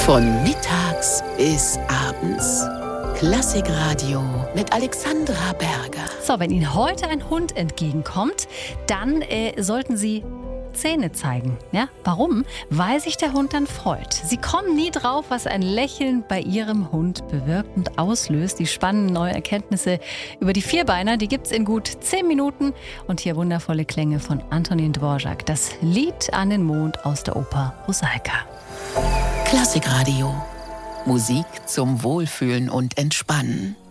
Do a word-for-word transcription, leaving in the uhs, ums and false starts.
Von mittags bis abends. Klassikradio mit Alexandra Berger. So, wenn Ihnen heute ein Hund entgegenkommt, dann äh, sollten Sie Zähne zeigen. Ja? Warum? Weil sich der Hund dann freut. Sie kommen nie drauf, was ein Lächeln bei Ihrem Hund bewirkt und auslöst. Die spannenden neuen Erkenntnisse über die Vierbeiner, die gibt's in gut zehn Minuten. Und hier wundervolle Klänge von Antonin Dvorak. Das Lied an den Mond aus der Oper Rusalka. Klassikradio. Musik zum Wohlfühlen und Entspannen.